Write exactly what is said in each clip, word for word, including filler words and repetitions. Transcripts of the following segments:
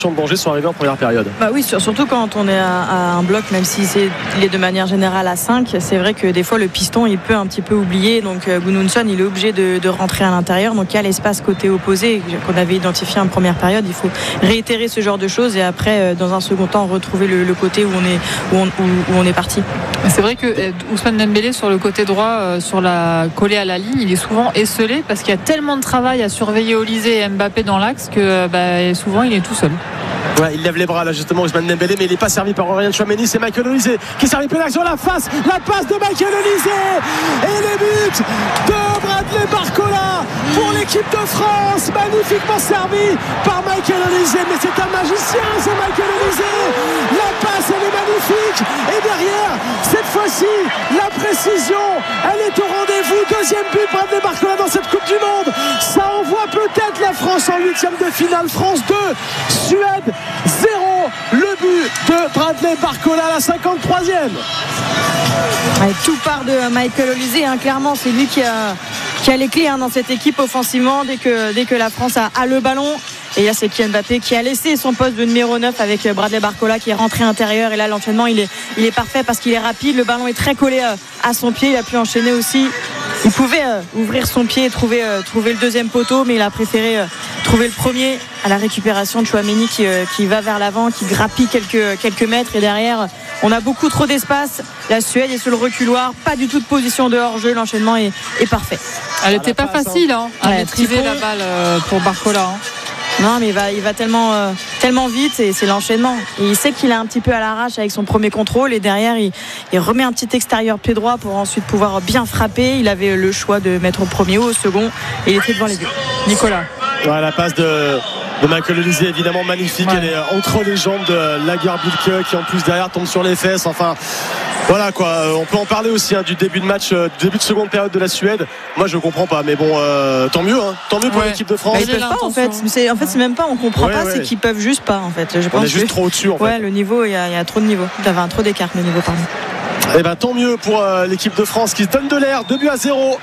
de danger sont arrivés en première période. Bah oui, surtout quand on est à, à un bloc, même si c'est, il est de manière générale à cinq, c'est vrai que des fois le piston il peut un petit peu oublier, donc euh, Gudmundsson il est obligé de, de rentrer à l'intérieur, donc il y a l'espace côté opposé qu'on avait identifié en première période, il faut réitérer ce genre de choses et après euh, dans un second temps retrouver le, le côté où on est, où on, où, où on est parti. C'est vrai que euh, Ousmane Dembélé sur le côté droit, euh, sur la collée à la ligne, il est souvent esselé parce qu'il y a tellement de travail à surveiller Olysée et Mbappé dans l'axe que euh, bah, souvent il est tout seul. Ouais, il lève les bras là justement Ousmane Dembélé, mais il n'est pas servi par Aurélien Tchouaméni, c'est Michael Olysée qui servi pénal sur la face, la passe de Michael Olysée et les buts de Bradley Barcola pour l'équipe de France, magnifiquement servi par Michael Olysée, mais c'est un magicien c'est Michael Olysée, la passe elle est magnifique et derrière cette fois-ci la précision elle est au rendez-vous, deuxième but Bradley Barcola dans cette Coupe du Monde, ça envoie peut-être la France en huitième de finale, France deux, Suède zéro, le but de Bradley Barcola à la cinquante-troisième. Ouais, tout part de Michael Olysée, hein, clairement c'est lui qui a, qui a les clés hein, dans cette équipe offensivement dès que, dès que la France a, a le ballon. Et là c'est Kylian Mbappé qui a laissé son poste de numéro neuf avec Bradley Barcola qui est rentré intérieur, et là l'enchaînement il est, il est parfait parce qu'il est rapide, le ballon est très collé à son pied, il a pu enchaîner aussi, il pouvait euh, ouvrir son pied et trouver, euh, trouver le deuxième poteau, mais il a préféré euh, trouver le premier à la récupération de Tchouaméni qui, euh, qui va vers l'avant, qui grappille quelques, quelques mètres, et derrière on a beaucoup trop d'espace, la Suède est sur le reculoir, pas du tout de position de hors-jeu, l'enchaînement est, est parfait. Elle n'était pas facile hein, à ouais, maîtriser la balle euh, pour Barcola hein. Non mais il va, il va tellement, euh, tellement vite, et c'est l'enchaînement, et il sait qu'il est un petit peu à l'arrache avec son premier contrôle, et derrière il, il remet un petit extérieur pied droit pour ensuite pouvoir bien frapper. Il avait le choix de mettre au premier ou au second, et il était devant les deux. Nicolas. Ouais, la passe de, de Michael Olysée évidemment magnifique, ouais. Elle est entre les jambes de Lagerbielke qui en plus derrière tombe sur les fesses, enfin voilà quoi, on peut en parler aussi hein, du début de match, euh, début de seconde période de la Suède. Moi je comprends pas, mais bon euh, tant mieux hein, tant mieux pour ouais. l'équipe de France. Bah, ils peuvent pas en fait, c'est, en fait c'est même pas on comprend ouais, pas ouais. c'est qu'ils peuvent juste pas en fait. Je pense on est juste que, trop au-dessus en fait. Ouais, le niveau, il y, y a trop de niveau, il y avait un trop d'écart le niveau pardon. Et ben tant mieux pour euh, l'équipe de France qui se donne de l'air, deux buts à zéro.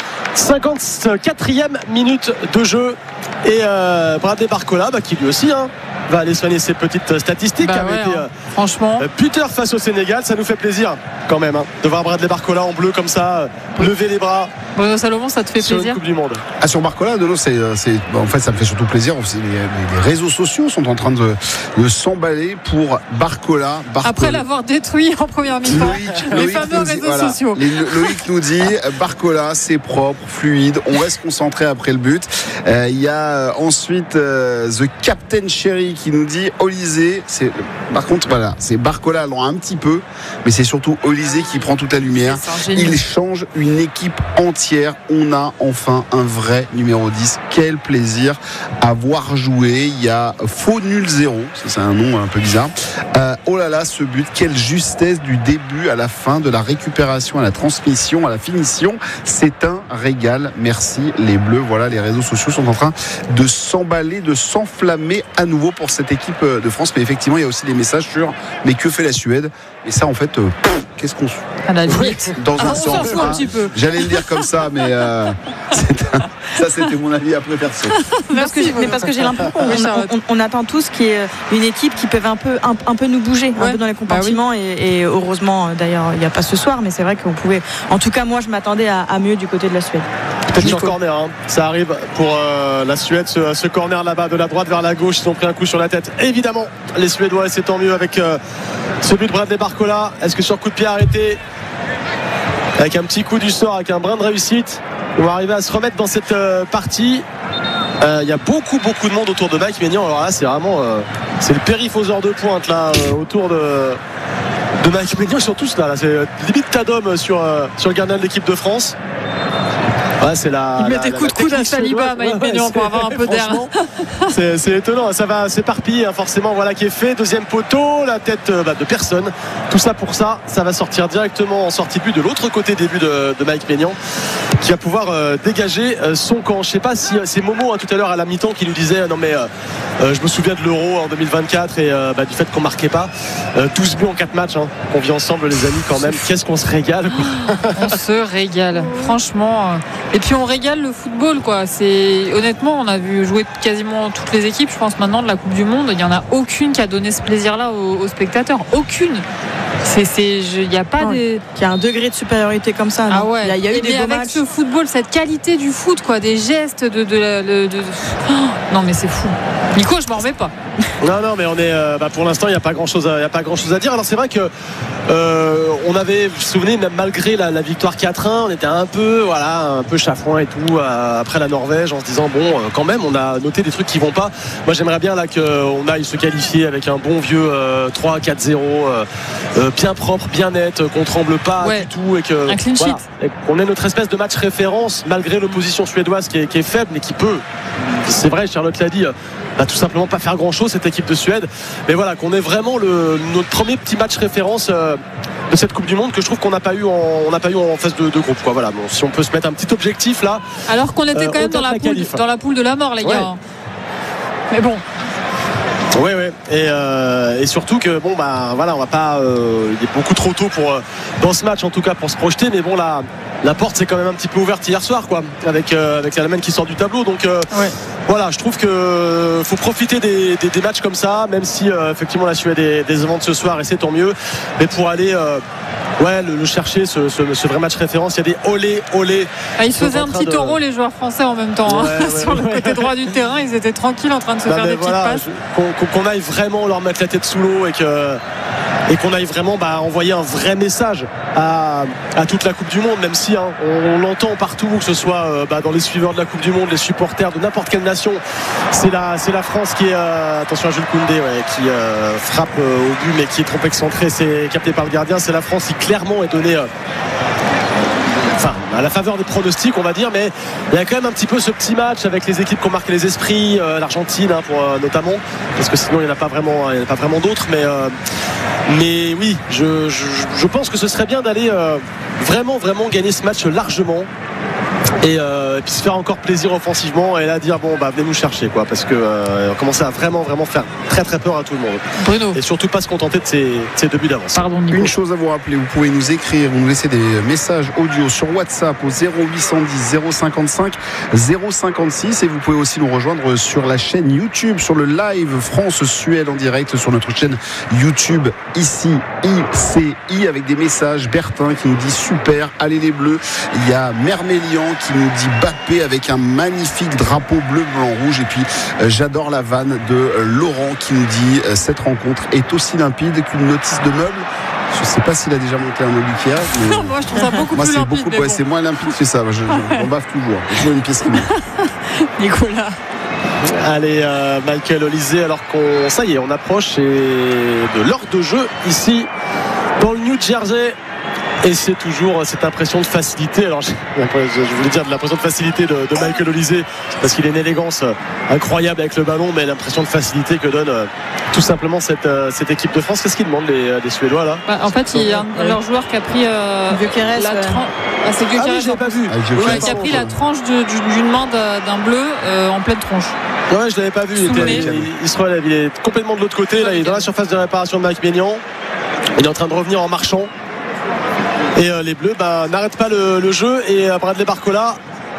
cinquante-quatrième minute de jeu, et euh, Bradley Barcola bah, qui lui aussi hein, va aller soigner ses petites statistiques. Bah ouais, été, euh, hein. Franchement buteur face au Sénégal, ça nous fait plaisir quand même hein, de voir Bradley Barcola en bleu comme ça, euh, oui. lever les bras. Bruno Salomon, ça te fait sur plaisir? Une Coupe du Monde. Ah, sur Barcola, de l'eau, c'est, c'est, en fait, ça me fait surtout plaisir. Les, les, les réseaux sociaux sont en train de, de s'emballer pour Barcola. Barcola. Après l'avoir détruit en première mi-temps. Loïc, les Loïc fameux réseaux dit, voilà, sociaux. Les, Loïc nous dit Barcola, c'est propre, fluide. On reste concentré après le but. Il euh, y a ensuite euh, The Captain Cherry qui nous dit Olysée. C'est, par contre, voilà, c'est Barcola loin un petit peu, mais c'est surtout Olysée qui prend toute la lumière. Il change une équipe entière. On a enfin un vrai numéro dix. Quel plaisir à voir jouer. Il y a Faux Nul Zéro, c'est un nom un peu bizarre. Euh, oh là là, ce but, quelle justesse du début à la fin, de la récupération à la transmission, à la finition. C'est un régal. Merci les Bleus. Voilà, les réseaux sociaux sont en train de s'emballer, de s'enflammer à nouveau pour cette équipe de France. Mais effectivement, il y a aussi des messages sur mais que fait la Suède? Et ça, en fait, euh, qu'est-ce qu'on à la limite dans un ah, sens, on s'en fout un petit peu. J'allais le dire comme ça, mais euh, un, ça, c'était mon avis après perso. Parce que mais parce que j'ai l'impression qu'on on, on, on attend tous qu'il y ait une équipe qui peut un peu, un, un peu nous bouger, ouais. un peu dans les compartiments. Bah oui. et, et heureusement, d'ailleurs, il n'y a pas ce soir, mais c'est vrai qu'on pouvait. En tout cas, moi, je m'attendais à, à mieux du côté de la Suède. Petit corner, hein. Ça arrive pour euh, la Suède, ce, ce corner là-bas de la droite vers la gauche. Ils ont pris un coup sur la tête. Évidemment, les Suédois, c'est tant mieux avec euh, ce but de Bradley Barcola. Est-ce que sur coup de pied arrêté, avec un petit coup du sort, avec un brin de réussite, on va arriver à se remettre dans cette euh, partie. Il euh, y a beaucoup beaucoup de monde autour de Mike Maignan. Alors là, c'est vraiment euh, c'est le périphoseur de pointe là euh, autour de de Mike Maignan. Ils sont tous là, là. C'est limite tas d'hommes sur euh, sur le gardien de l'équipe de France. Ouais, c'est la, il met la, des la, coups de coude à Saliba, Mike Maignan, pour avoir un peu d'air. C'est, c'est étonnant, ça va s'éparpiller hein, forcément. Voilà qui est fait, deuxième poteau, la tête bah, de personne. Tout ça pour ça, ça va sortir directement en sortie de but de l'autre côté des buts de, de Mike Maignan, qui va pouvoir euh, dégager euh, son camp. Je sais pas si euh, c'est Momo hein, tout à l'heure à la mi-temps qui nous disait euh, non mais euh, euh, je me souviens de l'Euro en deux mille vingt-quatre et euh, bah, du fait qu'on marquait pas euh, douze buts en quatre matchs hein, qu'on vit ensemble les amis quand même. Qu'est-ce qu'on se régale quoi. On se régale, franchement. Et puis on régale le football, quoi. C'est honnêtement, on a vu jouer quasiment toutes les équipes. Je pense maintenant de la Coupe du Monde, il y en a aucune qui a donné ce plaisir-là aux, aux spectateurs. Aucune. C'est, c'est, il n'y a pas non, des. Il y a un degré de supériorité comme ça. Ah ouais. Il y a, il y a eu et des beaux avec matchs. ce football, cette qualité du foot, quoi, des gestes de, de, de, de, de... Oh, non mais c'est fou. Nico, je m'en remets pas. Non, non, mais on est, euh, bah pour l'instant, il n'y a pas grand-chose, à, il y a pas grand-chose à dire. Alors c'est vrai que euh, on avait, vous vous souvenez, même malgré la, la victoire quatre un, on était un peu, voilà, un peu chafouin et tout euh, après la Norvège, en se disant bon, euh, quand même, on a noté des trucs qui vont pas. Moi, j'aimerais bien là qu'on aille se qualifier avec un bon vieux euh, trois quatre zéro, euh, euh, bien propre, bien net, qu'on tremble pas Ouais. du tout et que Un clean sheet. voilà, et qu'on ait notre espèce de match référence malgré l'opposition suédoise qui est, qui est faible, mais qui peut. C'est vrai, Charlotte l'a dit. Bah, tout simplement pas faire grand chose cette équipe de Suède, mais voilà, qu'on ait vraiment le, notre premier petit match référence euh, de cette Coupe du Monde que je trouve qu'on n'a pas eu en, on n'a pas eu en phase de, de groupe, quoi. Voilà, bon, si on peut se mettre un petit objectif là, Alors qu'on était Euh, quand même on dans la, tente la poule, qualif. dans la poule de la mort, les Ouais. gars. Mais bon. ouais ouais et, euh, et surtout que bon bah voilà, on va pas euh, il est beaucoup trop tôt pour euh, dans ce match en tout cas pour se projeter, mais bon là la porte s'est quand même un petit peu ouverte hier soir, quoi, avec euh, avec l'Allemagne qui sort du tableau, donc euh, Ouais. voilà, je trouve que faut profiter des, des, des matchs comme ça, même si euh, effectivement la Suède est décevante ce soir et c'est tant mieux, mais pour aller euh, ouais le, le chercher ce, ce, ce vrai match référence, il y a des olé olé. Ah, ils se Ils sont faisaient en un train petit de- taureau, les joueurs français, en même temps. Hein. Ouais, ouais, Sur le ouais. côté droit du terrain, ils étaient tranquilles en train de se Bah, faire mais des voilà, petites passes. je- qu'on, qu'on- qu'on aille vraiment leur mettre la tête sous l'eau et que et qu'on aille vraiment bah, envoyer un vrai message à, à toute la Coupe du Monde, même si hein, on, on l'entend partout, que ce soit euh, bah, dans les suiveurs de la Coupe du Monde, les supporters de n'importe quelle nation, c'est la, c'est la France qui est euh, attention à Jules Koundé, ouais, qui euh, frappe euh, au but mais qui est trop excentré, c'est capté par le gardien. C'est la France qui clairement est donnée euh, enfin à la faveur des pronostics, on va dire, mais il y a quand même un petit peu ce petit match avec les équipes qui ont marqué les esprits, euh, l'Argentine hein, pour, euh, notamment, parce que sinon il n'y en a pas vraiment, il y en a pas vraiment d'autres, mais euh, mais oui, je, je, je pense que ce serait bien d'aller euh, vraiment vraiment gagner ce match largement. Et, euh, et puis se faire encore plaisir offensivement et là dire bon bah venez nous chercher, quoi, parce que euh, on commençait à vraiment vraiment faire très très peur à tout le monde Bruno. et surtout pas se contenter de ces, de ces deux buts d'avance. Pardon, Nico. Une chose à vous rappeler, vous pouvez nous écrire ou nous laisser des messages audio sur WhatsApp au zéro huit cent dix zéro cinquante-cinq zéro cinquante-six et vous pouvez aussi nous rejoindre sur la chaîne YouTube, sur le live France-Suède en direct sur notre chaîne YouTube ici I C I avec des messages. Bertin qui nous dit super, allez les Bleus. Il y a Mermélian qui nous dit Bappé avec un magnifique drapeau bleu, blanc, rouge. Et puis euh, j'adore la vanne de euh, Laurent qui nous dit euh, cette rencontre est aussi limpide qu'une notice de meuble. Je ne sais pas s'il a déjà monté un meuble Ikea, mais Moi, je trouve ça beaucoup moi plus c'est limpide. beaucoup, mais ouais, bon. c'est moins limpide que ça. Je, je, on bave toujours. Il faut une pièce qui manque. Nicolas. Allez, euh, Michael Olysée, alors qu'on, ça y est, on approche et de l'heure de jeu ici dans le New Jersey. Et c'est toujours cette impression de facilité. Alors, je, je voulais dire de l'impression de facilité de, de Michael Olysée, parce qu'il a une élégance incroyable avec le ballon, mais l'impression de facilité que donne euh, tout simplement cette, euh, cette équipe de France. Qu'est-ce qu'ils demandent les, les Suédois là? Bah, en fait, il y a un de leurs joueurs qui a pris euh, Gyökeres, la ouais. tranche. Ah, c'est Ah oui, Gyökeres, je l'avais pas vu. Ah, Gyökeres. Ouais, qui a pris la tranche de- d'une d'une main d'un d'un bleu euh, en pleine tronche. Ouais, je l'avais pas vu. Il, Sous le était, nez. il, il se relève. Il est complètement de l'autre côté. Là, il est dans la surface de réparation de Mike Maignan. Il est en train de revenir en marchant. Et euh, les Bleus bah, n'arrêtent pas le, le jeu. Et euh, Bradley Barcola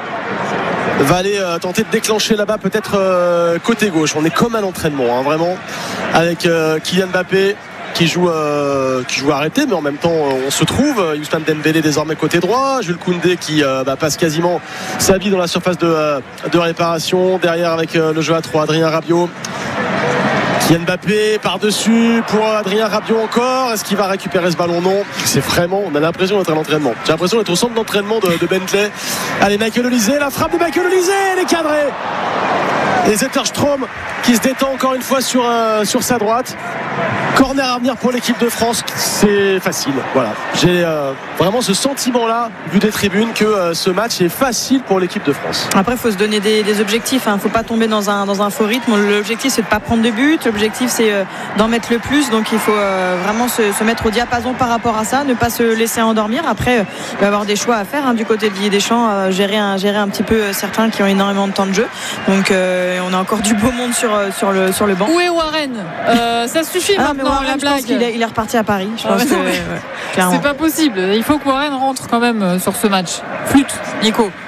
va aller euh, tenter de déclencher là-bas, peut-être euh, côté gauche. On est comme à l'entraînement, hein, vraiment, avec euh, Kylian Mbappé qui joue, euh, qui joue arrêté, mais en même temps euh, on se trouve. Ousmane Dembélé désormais côté droit, Jules Koundé qui euh, bah, passe quasiment sa vie dans la surface de, euh, de réparation, derrière avec euh, le jeu à trois, Adrien Rabiot. Kylian Mbappé par-dessus pour Adrien Rabiot encore. Est-ce qu'il va récupérer ce ballon? Non. C'est vraiment, on a l'impression d'être à l'entraînement. J'ai l'impression d'être au centre d'entraînement de, de Bentley. Allez, Michael Olysée, la frappe de Michael Olysée, elle est cadrée. Et Zetterstrom qui se détend encore une fois sur, euh, sur sa droite. Corner à venir pour l'équipe de France, c'est facile. Voilà. J'ai euh, vraiment ce sentiment-là, vu des tribunes, que euh, ce match est facile pour l'équipe de France. Après, il faut se donner des, des objectifs. Il hein. ne faut pas tomber dans un, dans un faux rythme. L'objectif, c'est de ne pas prendre de but. L'objectif, c'est euh, d'en mettre le plus. Donc, il faut euh, vraiment se, se mettre au diapason par rapport à ça. Ne pas se laisser endormir. Après, euh, il va y avoir des choix à faire hein, du côté de Didier Deschamps. Euh, gérer, un, gérer un petit peu euh, certains qui ont énormément de temps de jeu. Donc, euh, on a encore du beau monde sur, euh, sur, le, sur le banc. Où est Warren euh, Ça suffit Ah, mais maintenant, Warren, la je blague. pense qu'il est, il est reparti à Paris. Je Ah, pense mais que, non, mais ouais, clairement. C'est pas possible. Il faut que Warren rentre quand même sur ce match. Flûte, Nico.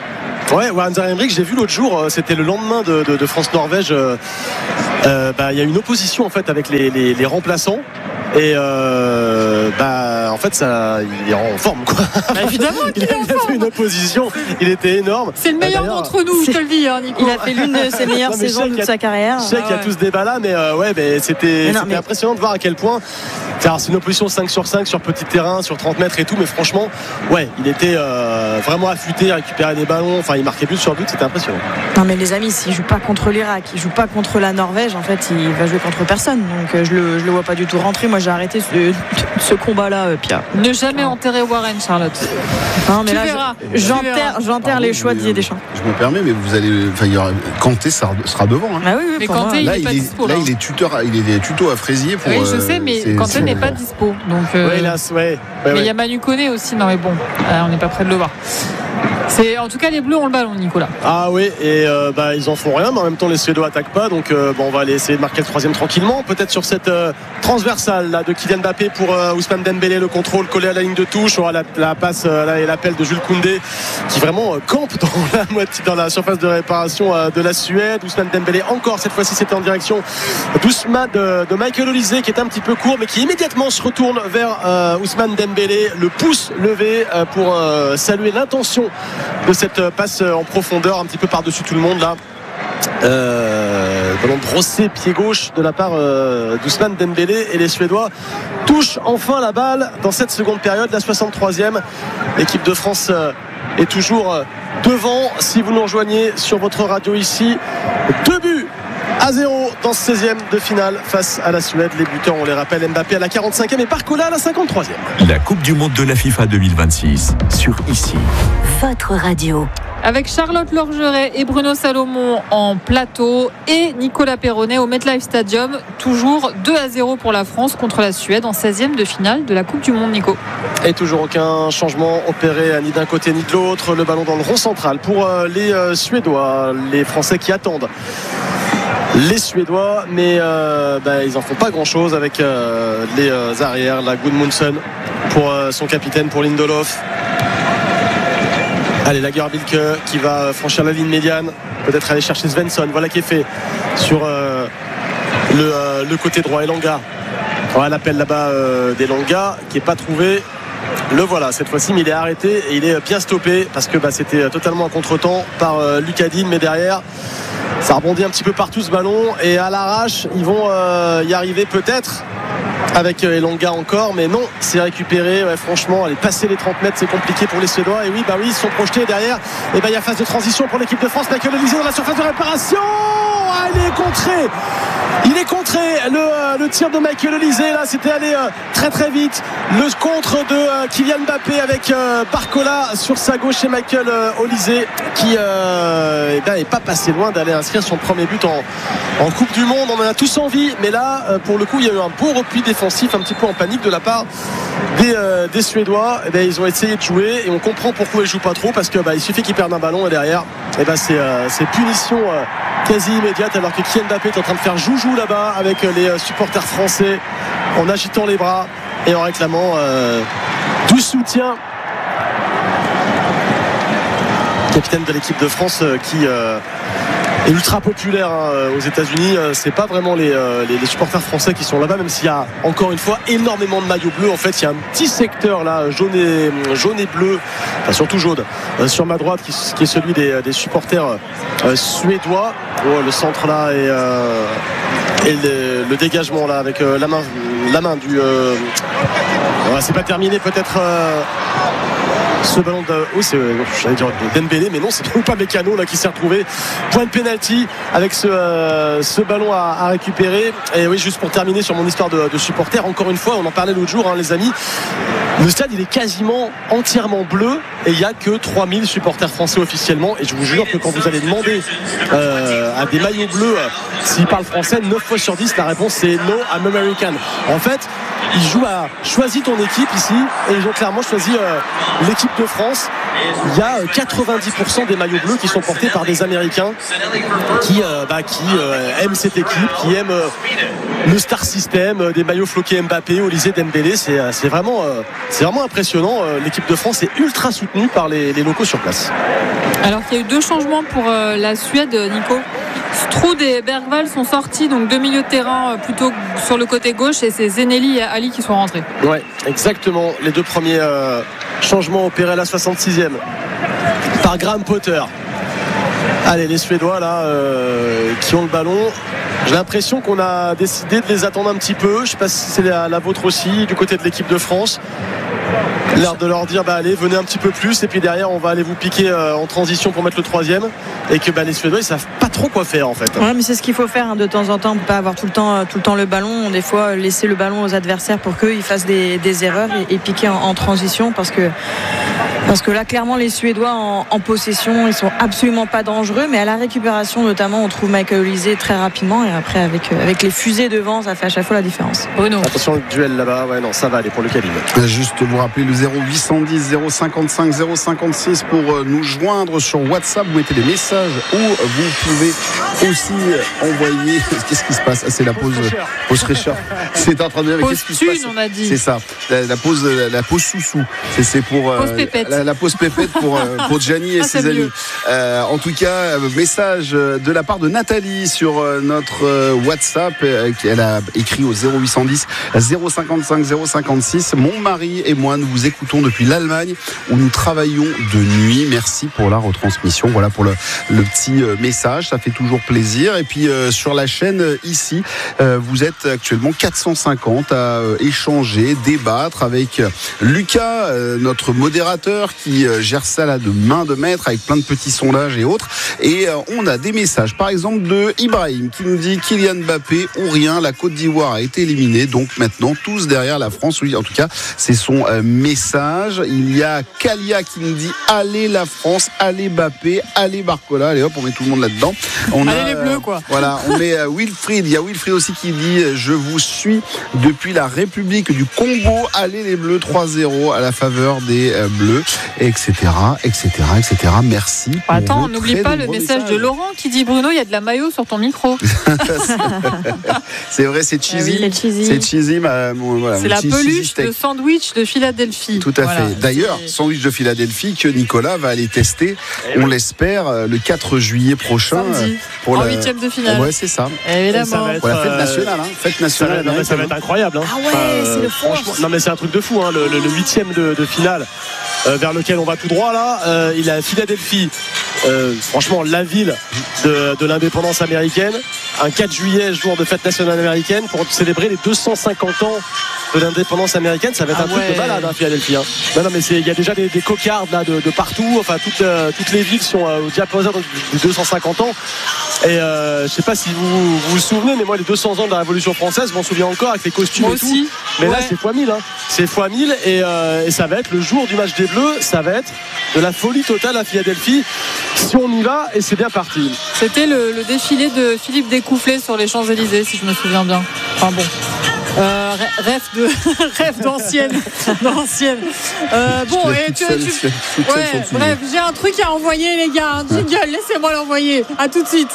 Ouais, Warren Zarenbrink, j'ai vu l'autre jour, c'était le lendemain de, de, de France-Norvège. Euh, euh, bah, y a une opposition en fait avec les, les, les remplaçants. Et euh, bah en fait ça, il est en forme quoi. Bah, évidemment qu'il il est en a fait forme. une opposition, il était énorme. C'est le meilleur bah, d'entre nous, je te le dis, hein, Nico. Il a fait l'une de ses meilleures saisons de toute sa carrière. Je sais Ah qu'il y a ouais. tout ce débat là, mais euh, ouais, mais c'était, mais non, c'était mais... impressionnant de voir à quel point. Alors, c'est une opposition cinq sur cinq sur petit terrain, sur trente mètres et tout, mais franchement, ouais, il était euh, vraiment affûté, récupérer des ballons, enfin il marquait but sur but, c'était impressionnant. Non mais les amis, s'il joue pas contre l'Irak, il joue pas contre la Norvège, en fait il va jouer contre personne. Donc euh, je le, je le vois pas du tout rentrer. Moi j'ai arrêté ce, ce combat là, euh, Pierre. Ne jamais enterrer Warren, Charlotte. Non mais Tu là verras. je- j'enterre, j'enterre Pardon, les choix de mais, Didier Deschamps. Je me permets, mais vous allez, enfin, il y aura Kanté sera, sera devant. Hein. Ah oui, oui, Mais pour Kanté, moi. il Là, est il pas est, dispo, là, là. il est tuteur, il est tuto à Fraisier pour. Oui, je euh, sais, mais c'est- Kanté c'est- n'est pas dispo. Donc, euh, Ouais, hélas, ouais. ouais, mais il ouais. y a Manu Koné aussi. Non, mais bon, euh, on n'est pas près de le voir. C'est, en tout cas, les Bleus ont le ballon, Nicolas. Ah oui, et euh, bah, ils en font rien, mais en même temps les Suédois attaquent pas, donc euh, bon, on va aller essayer de marquer le troisième tranquillement, peut-être sur cette euh, transversale là, de Kylian Mbappé pour euh, Ousmane Dembélé, le contrôle collé à la ligne de touche, on aura la, la passe euh, là, et l'appel de Jules Koundé qui vraiment euh, campe dans la moitié, dans la surface de réparation euh, de la Suède. Ousmane Dembélé encore, cette fois-ci c'était en direction doucement de, de Michael Olise qui est un petit peu court, mais qui immédiatement se retourne vers euh, Ousmane Dembélé, le pouce levé euh, pour euh, saluer l'intention de cette passe en profondeur un petit peu par-dessus tout le monde là. Euh, ballon brossé pied gauche de la part euh, d'Ousmane Dembélé, et les Suédois touchent enfin la balle dans cette seconde période, la soixante-troisième. L'équipe de France euh, est toujours euh, devant. Si vous nous rejoignez sur votre radio ici, deux buts à zéro dans ce seizième de finale face à la Suède. Les buteurs, on les rappelle, Mbappé à la quarante-cinquième et Barcola à la cinquante-troisième. La Coupe du Monde de la FIFA deux mille vingt-six sur ici. Votre radio. Avec Charlotte Lorgeret et Bruno Salomon en plateau et Nicolas Perronnet au MetLife Stadium. Toujours deux à zéro pour la France contre la Suède en seizième de finale de la Coupe du Monde, Nico. Et toujours aucun changement opéré ni d'un côté ni de l'autre. Le ballon dans le rond central pour euh, les euh, Suédois, les Français qui attendent les Suédois, mais euh, bah, ils en font pas grand chose avec euh, les euh, arrières. La Gudmundsson pour euh, son capitaine, pour Lindelof. Allez, Lagerbilke qui va franchir la ligne médiane, peut-être aller chercher Svensson. Voilà qui est fait sur euh, le, euh, le côté droit. Elanga, voilà l'appel là-bas euh, d'Elanga qui n'est pas trouvé. Le voilà cette fois-ci, mais il est arrêté et il est bien stoppé parce que bah, c'était totalement un contre-temps par euh, Lucadine, mais derrière ça rebondit un petit peu partout ce ballon, et à l'arrache ils vont euh, y arriver peut-être avec Elanga encore, mais non, c'est récupéré. Ouais, franchement, aller passer les trente mètres, c'est compliqué pour les Suédois. Et oui, bah oui, ils sont projetés derrière. Et bah il y a phase de transition pour l'équipe de France. Michael Olise dans la surface de réparation. Ah, il est contré. Il est contré. Le, euh, le tir de Michael Olise, là, c'était allé euh, très très vite. Le contre de euh, Kylian Mbappé avec euh, Barcola sur sa gauche, et Michael euh, Olise qui euh, eh ben, est pas passé loin d'aller inscrire son premier but en, en Coupe du Monde. On en a tous envie, mais là, euh, pour le coup, il y a eu un beau repli défensif, un petit peu en panique de la part des, euh, des Suédois. Eh ben, ils ont essayé de jouer, et on comprend pourquoi ils jouent pas trop, parce que bah, il suffit qu'ils perdent un ballon, et derrière eh ben, c'est, euh, c'est punition euh, quasi immédiate, alors que Kylian Mbappé est en train de faire joujou là-bas avec les euh, supporters français en agitant les bras et en réclamant euh, du soutien. Capitaine de l'équipe de France euh, qui euh, est ultra populaire hein, aux États-Unis. Euh, c'est pas vraiment les, euh, les, les supporters français qui sont là-bas, même s'il y a encore une fois énormément de maillots bleus. En fait, il y a un petit secteur là, jaune et, jaune et bleu, enfin, surtout jaune, euh, sur ma droite, qui, qui est celui des, des supporters euh, suédois. Oh, le centre là et, euh, et le, le dégagement là avec euh, la main, la main du. Euh, ouais, c'est pas terminé peut-être. Euh, ce ballon de oui, c'est, j'allais dire Dembélé, mais non, c'est pas Mécano là qui s'est retrouvé. Point de pénalty avec ce, euh, ce ballon à, à récupérer. Et oui, juste pour terminer sur mon histoire de, de supporter, encore une fois, on en parlait l'autre jour, hein, les amis. Le stade, il est quasiment entièrement bleu, et il n'y a que trois mille supporters français officiellement. Et je vous jure que quand vous allez demander euh, à des maillots bleus euh, s'ils parlent français, neuf fois sur dix, la réponse c'est No, I'm American. En fait, ils jouent à choisis ton équipe ici, et ils ont clairement choisi euh, l'équipe de France. Il y a quatre-vingt-dix pour cent des maillots bleus qui sont portés par des Américains qui, euh, bah, qui euh, aiment cette équipe, qui aiment euh, le star system, euh, des maillots floqués Mbappé, Olysée, Dembélé. C'est, euh, c'est, vraiment, euh, c'est vraiment impressionnant. Euh, l'équipe de France est ultra soutenue par les, les locaux sur place. Alors qu'il y a eu deux changements pour euh, la Suède, Nico. Stroud et Bergvall sont sortis, donc deux milieux de terrain euh, plutôt sur le côté gauche, et c'est Zeneli et Ali qui sont rentrés. Ouais, exactement. Les deux premiers euh, changements opérés à la soixante-sixième par Graham Potter. Allez, les Suédois là euh, qui ont le ballon. J'ai l'impression qu'on a décidé de les attendre un petit peu. Je ne sais pas si c'est la, la vôtre aussi du côté de l'équipe de France. L'air de leur dire bah allez, venez un petit peu plus, et puis derrière on va aller vous piquer euh, en transition pour mettre le troisième, et que bah, les Suédois ils savent pas trop quoi faire en fait. Ouais, mais c'est ce qu'il faut faire hein, de temps en temps, on peut pas avoir tout le temps tout le temps le ballon, des fois laisser le ballon aux adversaires pour qu'ils fassent des, des erreurs et, et piquer en, en transition, parce que parce que là clairement les Suédois en, en possession ils sont absolument pas dangereux, mais à la récupération notamment on trouve Michael Olysée très rapidement, et après avec, avec les fusées devant ça fait à chaque fois la différence. Bruno. Attention le duel là-bas, ouais non ça va aller pour le Kalim. Juste vous rappeler le zéro huit cent dix zéro cinquante-cinq zéro cinquante-six pour nous joindre sur WhatsApp. Vous mettez des messages, ou vous pouvez aussi envoyer. Qu'est-ce qui se passe? C'est la pause pause fraîcheur. C'est en train de dire pause qu'est-ce qui se passe? On a dit. C'est ça. La, la pause la, la pause sous-sous. C'est, c'est pour pause pépette. La, la pause pépette pour pour Gianni et ah, ses amis. Euh, en tout cas, message de la part de Nathalie sur notre WhatsApp. Elle a écrit au zéro huit cent dix zéro cinquante-cinq zéro cinquante-six. Mon mari et moi nous vous écoutons depuis l'Allemagne où nous travaillons de nuit. Merci pour la retransmission. Voilà pour le, le petit message, ça fait toujours plaisir. Et puis euh, sur la chaîne euh, ici, euh, vous êtes actuellement quatre cent cinquante à euh, échanger, débattre avec Lucas, euh, notre modérateur qui euh, gère ça là de main de maître avec plein de petits sondages et autres. Et euh, on a des messages, par exemple de Ibrahim qui nous dit Kylian Mbappé ou rien, la Côte d'Ivoire a été éliminée, donc maintenant tous derrière la France. Oui, en tout cas, c'est son euh, message. Il y a Kalia qui nous dit allez la France, allez Mbappé, allez Barcola. Allez hop, on met tout le monde là-dedans. On allez a, les bleus quoi. Voilà, on met euh, Wilfried. Il y a Wilfried aussi qui dit je vous suis depuis la République du Congo. Allez les bleus, trois zéro à la faveur des euh, bleus, et cetera, et cetera, et cetera. Merci. Attends, on n'oublie pas le message messages. de Laurent qui dit Bruno, il y a de la maillot sur ton micro. C'est vrai, c'est cheesy. Ah oui, c'est cheesy. C'est cheesy. Ma, mon, voilà, c'est mon la cheesy peluche steak. de sandwich de Philadelphie. Tout à voilà. fait. D'ailleurs, c'est... sandwich de Philadelphie que Nicolas va aller tester, on l'espère, le quatre juillet prochain. Samedi, pour en la huitième de finale. Ouais, c'est ça. Évidemment. Ça va être, Pour la fête euh, nationale, hein. Fête Ça nationale. va, non, mais ça va être incroyable. Hein. Ah ouais, Enfin, c'est le franchement, force. non mais c'est un truc de fou. Hein. Le, le, le huitième de, de finale euh, vers lequel on va tout droit là. Euh, il est à Philadelphie. Euh, franchement, la ville de, de l'indépendance américaine. Un quatre juillet, jour de fête nationale américaine, pour célébrer les deux cent cinquante ans de l'indépendance américaine. Ça va être Ah un truc ouais. de malade, hein, Philadelphie. Hein. Non, non, mais il y a déjà des, des cocardes là de, de partout. Enfin, toutes, euh, toutes les villes sont euh, au diapason des deux cent cinquante ans. Et euh, je sais pas si vous, vous vous souvenez, mais moi, les deux cents ans de la Révolution française, je m'en souviens encore avec les costumes Moi et tout. aussi. Mais Ouais. là, c'est fois mille. Hein. C'est fois mille. Et, euh, et ça va être le jour du match des Bleus. Ça va être de la folie totale à Philadelphie. Si on y va, et c'est bien parti. C'était le, le défilé de Philippe Découfflé sur les Champs-Élysées, si je me souviens bien. Enfin bon. Euh, rêve de rêve d'ancienne d'ancienne euh, bon et tu, tu... ouais, bref j'ai un truc à envoyer les gars, un jingle, laissez-moi l'envoyer, à tout de suite.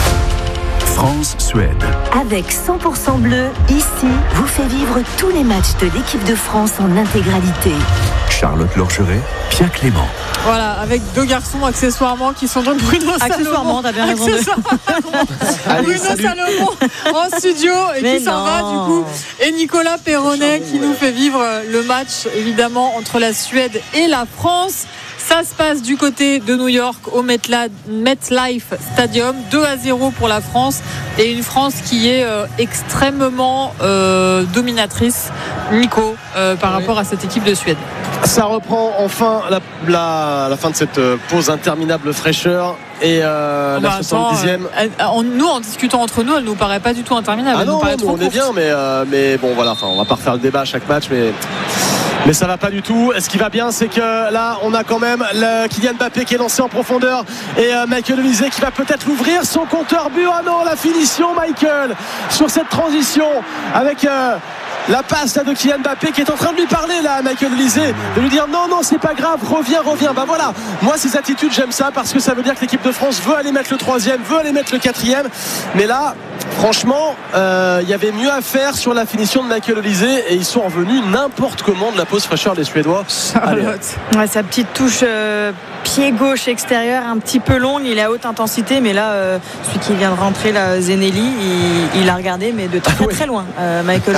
France-Suède. Avec cent pour cent bleu, ici, vous fait vivre tous les matchs de l'équipe de France en intégralité. Charlotte Lorgeret, Pierre Clément. Voilà, avec deux garçons accessoirement qui sont donc Bruno Accessoirement, Salomon. t'as bien raison de- Accessoirement. Bruno salut. Salomon en studio et Mais qui s'en va non. du coup. Et Nicolas Perronnet qui nous fait vivre le match évidemment entre la Suède et la France. Ça se passe du côté de New York au MetLa- MetLife Stadium, deux à zéro pour la France, et une France qui est euh, extrêmement euh, dominatrice, Nico, euh, par Oui. rapport à cette équipe de Suède. Ça reprend enfin la, la, la fin de cette pause interminable fraîcheur. Et euh, Oh bah la attends, soixante-dixième. euh, elle- en- nous, en discutant entre nous, elle nous paraît pas du tout interminable. Ah elle nous non, paraît nous, trop on est courte. bien, mais, euh, mais bon, voilà, enfin, on va pas refaire le débat à chaque match, mais. Mais ça va pas du tout. Ce qui va bien, c'est que là, on a quand même le Kylian Mbappé qui est lancé en profondeur et euh, Michael Olysée qui va peut-être l'ouvrir. Son compteur but. Ah non, la finition, Michael, sur cette transition avec euh, La passe là de Kylian Mbappé qui est en train de lui parler là à Michael Olise, de lui dire non non c'est pas grave, reviens reviens. Bah voilà, moi ces attitudes j'aime ça parce que ça veut dire que l'équipe de France veut aller mettre le troisième, veut aller mettre le quatrième. Mais là franchement il euh, y avait mieux à faire sur la finition de Michael Olise et ils sont revenus n'importe comment de la pause fraîcheur des Suédois. Ouais, sa petite touche euh, pied gauche extérieur un petit peu longue, il est à haute intensité, mais là euh, celui qui vient de rentrer là, Zenelli, il, il a regardé mais de très ah ouais. très loin euh, Michael